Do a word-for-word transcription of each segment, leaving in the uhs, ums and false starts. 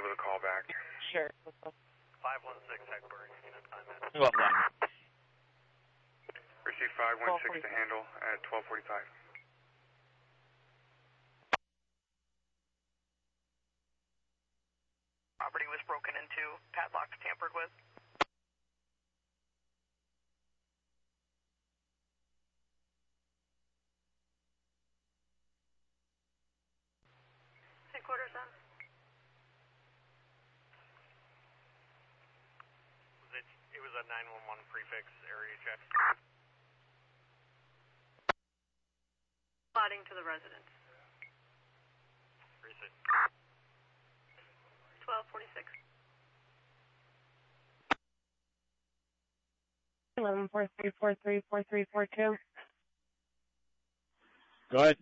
with a call back. Sure. five one six, headquarters, unit time at. Well done. Receive five one six to handle at twelve forty-five. Property was broken into, padlocks tampered with. Headquarters on. It, it was a nine one one prefix area check. Plotting to the residence. Receipt. twelve forty-six. Eleven four three four three four three four two. Go ahead.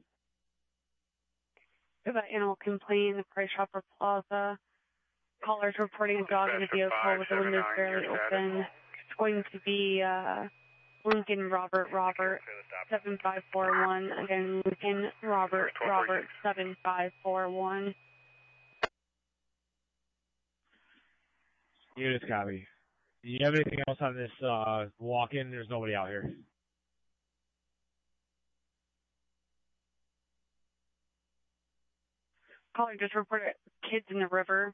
About animal complaint in the Price Shopper Plaza. Callers reporting a dog in a vehicle with the windows barely open. It's going to be uh, Lincoln Robert Robert seven five four one. Again, Lincoln Robert Robert seven five four one. Units copy. Do you have anything else on this uh, walk-in? There's nobody out here. Caller just reported kids in the river.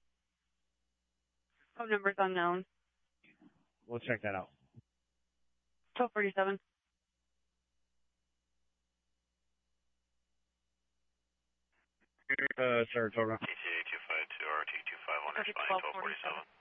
Phone number's unknown. We'll check that out. twelve forty-seven. Uh, Saratoga. T T A two five two R T two five one, responding twelve forty-seven.